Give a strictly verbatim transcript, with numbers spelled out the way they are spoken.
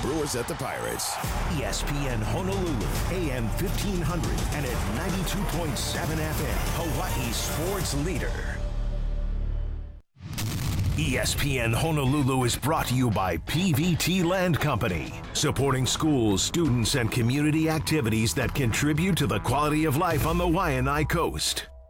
Brewers at the Pirates. E S P N Honolulu, A M fifteen hundred and at ninety-two point seven F M, Hawaii's sports leader. E S P N Honolulu is brought to you by P V T Land Company, supporting schools, students, and community activities that contribute to the quality of life on the Waianae Coast.